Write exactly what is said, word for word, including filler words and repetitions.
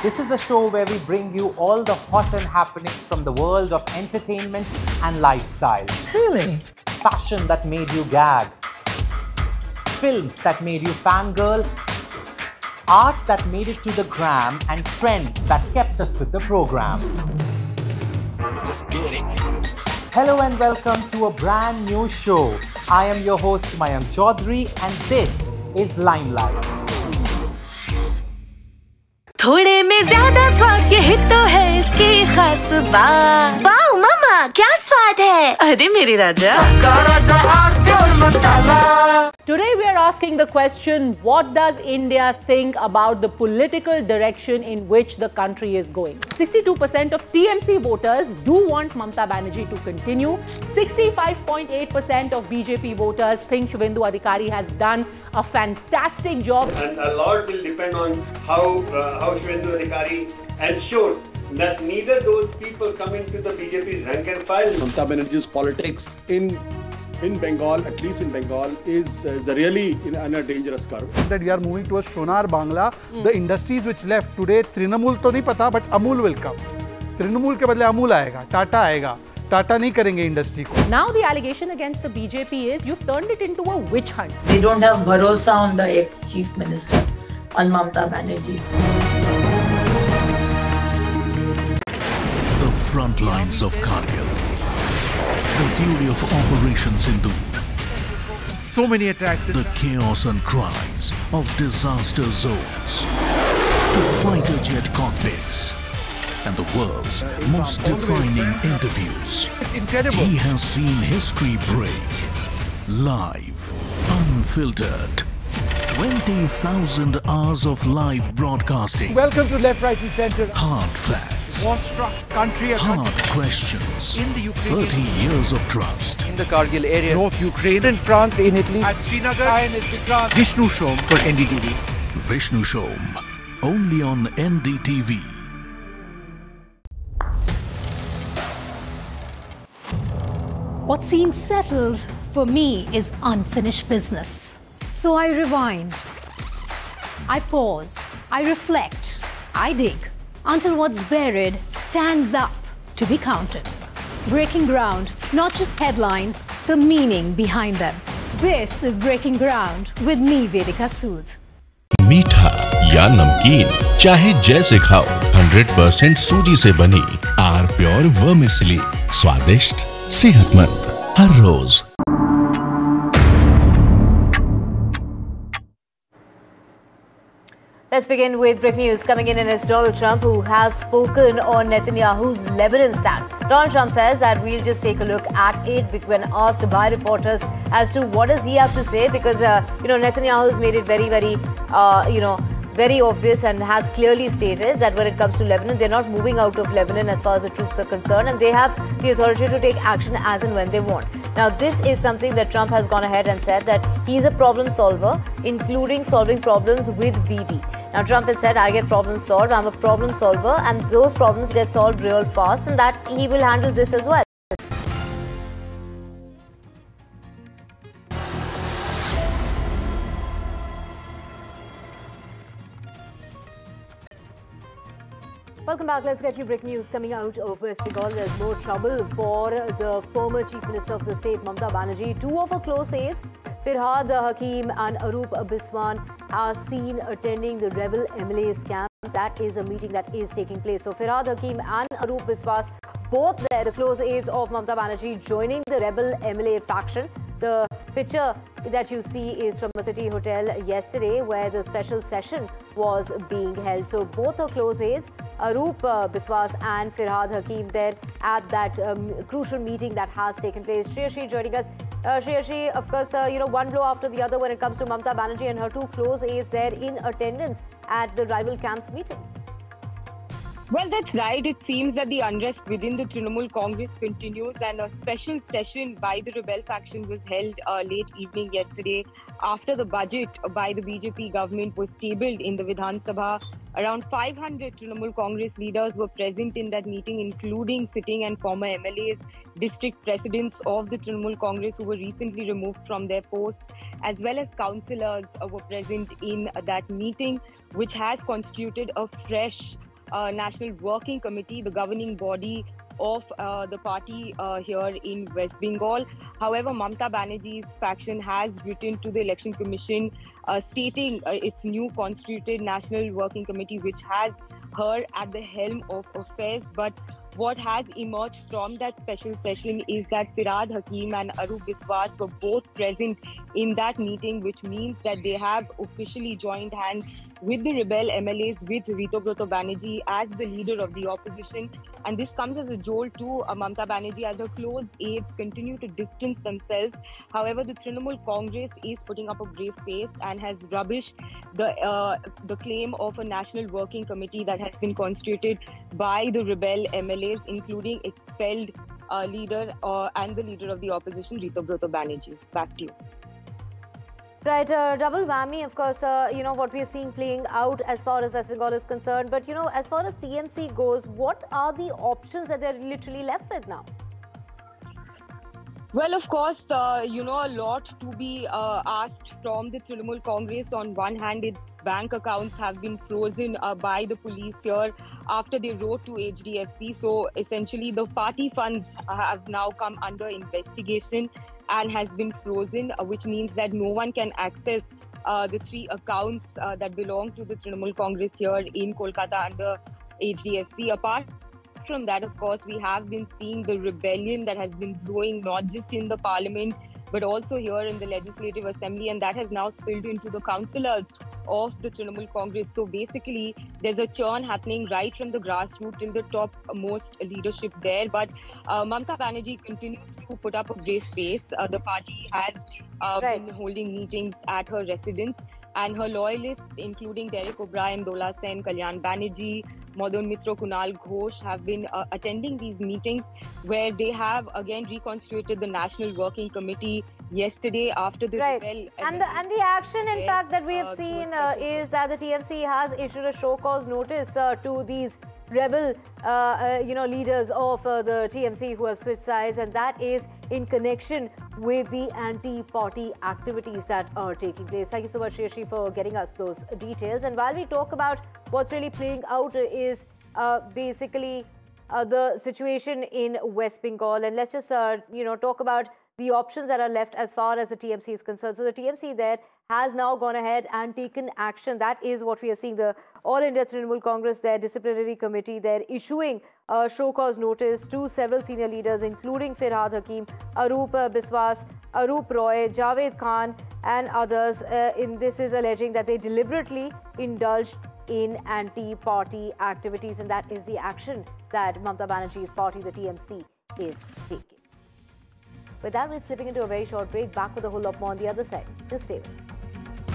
This is a show where we bring you all the hot and happenings from the world of entertainment and lifestyle. Really? Fashion that made you gag. Films that made you fangirl. Art that made it to the gram, and trends that kept us with the program. Let's get it. Hello and welcome to a brand new show. I am your host Mayank Chaudhary and this is Limelight. थोड़े में ज्यादा स्वाद यही तो है इसकी खास बात। वाओ मामा, क्या स्वाद है? अरे मेरे राजा। Today we are asking the question, what does India think about the political direction in which the country is going? sixty-two percent of T M C voters do want Mamata Banerjee to continue. sixty-five point eight percent of B J P voters think Shubhendu Adhikari has done a fantastic job. And a lot will depend on how, uh, how Shubhendu Adhikari ensures that neither those people come into the B J P's rank and file. Mamata Banerjee's politics in in Bengal, at least in Bengal, is, is really in, in a dangerous curve. That we are moving towards Sonar Bangla. Mm. The industries which left today, Trinamool to nahi pata, but Amul will come. Trinamool ke badle Amul aayega, Tata aayega. Tata nahi karenge industry ko. Now the allegation against the B J P is you've turned it into a witch hunt. They don't have bharosa on the ex-chief minister, on Mamata Banerjee. The front lines of Kargil. The fury of Operation Sindhu. So many attacks. The chaos and cries of disaster zones. To fighter jet cockpits. And the world's most defining interviews. It's incredible. He has seen history break. Live. Unfiltered. twenty thousand hours of live broadcasting. Welcome to Left, Right and Centre. Hard facts. War-struck country. Hard questions. In the Ukraine. thirty years of trust. In the Kargil area. North Ukraine. In France, in Italy. At Srinagar. I N S Vikrant. Vishnu Shom for N D T V. Vishnu Shom. Only on N D T V. What seems settled for me is unfinished business. So I rewind, I pause, I reflect, I dig, until what's buried stands up to be counted. Breaking ground, not just headlines, the meaning behind them. This is Breaking Ground with me, Vedika Sood. मीठा या नमकीन, चाहे जैसे खाओ, hundred percent सूजी से बनी are pure vermicelli, स्वादिष्ट, सेहतमंद, हर रोज। Let's begin with breaking news. Coming in is Donald Trump, who has spoken on Netanyahu's Lebanon stand. Donald Trump says that we'll just take a look at it when asked by reporters as to what does he have to say, because uh, you know Netanyahu's made it very, very, uh, you know. very obvious and has clearly stated that when it comes to Lebanon, they're not moving out of Lebanon as far as the troops are concerned, and they have the authority to take action as and when they want. Now, this is something that Trump has gone ahead and said that he's a problem solver, including solving problems with Bibi. Now, Trump has said, I get problems solved, I'm a problem solver, and those problems get solved real fast, and that he will handle this as well. Welcome back. Let's get you breaking news coming out of West Bengal. There's more trouble for the former Chief Minister of the state, Mamata Banerjee. Two of her close aides, Firhad Hakim and Arup Biswas, are seen attending the rebel M L A's camp. That is a meeting that is taking place. So Firhad Hakim and Arup Biswas, both there, the close aides of Mamata Banerjee, joining the rebel M L A faction. The picture that you see is from a city hotel yesterday where the special session was being held. So both her close aides, Arup uh, Biswas and Firhad Hakim, there at that um, crucial meeting that has taken place. Shreyashi joining us. Uh, Shreyashi, of course, uh, you know, one blow after the other when it comes to Mamata Banerjee and her two close aides there in attendance at the rival camps meeting. Well, that's right. It seems that the unrest within the Trinamool Congress continues, and a special session by the rebel faction was held uh, late evening yesterday after the budget by the B J P government was tabled in the Vidhan Sabha. Around five hundred Trinamool Congress leaders were present in that meeting, including sitting and former M L As, district presidents of the Trinamool Congress who were recently removed from their posts, as well as councillors uh, were present in uh, that meeting, which has constituted a fresh uh, National Working Committee, the governing body of uh, the party uh, here in West Bengal. However, Mamata Banerjee's faction has written to the Election Commission uh, stating uh, its new constituted National Working Committee, which has her at the helm of affairs. But what has emerged from that special session is that Firhad Hakim and Arup Biswas were both present in that meeting, which means that they have officially joined hands with the rebel M L As, with Ritobroto Banerjee as the leader of the opposition. And this comes as a jolt to uh, Mamata Banerjee, as her close aides continue to distance themselves. However, the Trinamool Congress is putting up a brave face and has rubbished the, uh, the claim of a National Working Committee that has been constituted by the rebel M L As, including expelled uh, leader uh, and the leader of the opposition, Ritobroto Banerjee. Back to you. Right, uh, double whammy, of course, uh, you know, what we are seeing playing out as far as West Bengal is concerned. But, you know, as far as T M C goes, what are the options that they're literally left with now? Well, of course, uh, you know, a lot to be uh, asked from the Trinamool Congress. On one hand, its bank accounts have been frozen uh, by the police here after they wrote to H D F C. So essentially, the party funds have now come under investigation and has been frozen, uh, which means that no one can access uh, the three accounts uh, that belong to the Trinamool Congress here in Kolkata under H D F C. Apart from that, of course, we have been seeing the rebellion that has been brewing not just in the parliament but also here in the Legislative Assembly, and that has now spilled into the councillors of the Trinamool Congress. So basically, there's a churn happening right from the grassroots till the topmost leadership there. But uh, Mamata Banerjee continues to put up a brave face. Uh, the party has uh, right. been holding meetings at her residence, and her loyalists, including Derek O'Brien, Dola Sen, Kalyan Banerjee, Madan Mitra, Kunal Ghosh, have been uh, attending these meetings where they have again reconstituted the National Working Committee yesterday after the right. rebel. And the, and the action, in there, fact, that we have uh, seen uh, is that the T M C has issued a show cause notice uh, to these rebel, uh, uh, you know, leaders of uh, the T M C who have switched sides, and that is in connection with the anti-party activities that are taking place. Thank you so much, Shashi, for getting us those details. And while we talk about what's really playing out is uh, basically uh, the situation in West Bengal, and let's just, uh, you know, talk about the options that are left as far as the T M C is concerned. So the T M C there has now gone ahead and taken action. That is what we are seeing. The All India Trinamool Congress, their disciplinary committee, they're issuing a show cause notice to several senior leaders, including Firhad Hakim, Arup Biswas, Arup Roy, Javed Khan, and others. Uh, in this is alleging that they deliberately indulged in anti-party activities, and that is the action that Mamata Banerjee's party, the T M C, is taking. With that, we're slipping into a very short break. Back with a whole lot more on the other side. Just stay with us.